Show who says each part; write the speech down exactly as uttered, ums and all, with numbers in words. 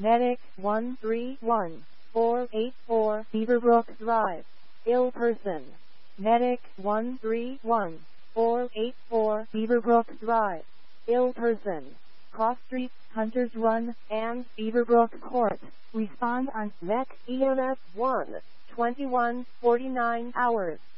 Speaker 1: Medic one three one, four eight four Beaverbrook Drive. Ill person. Medic one three one, four eight four Beaverbrook Drive. Ill person. Cross Street, Hunters Run, and Beaverbrook Court. Respond on Mech E M S one, twenty-one, forty-nine hours.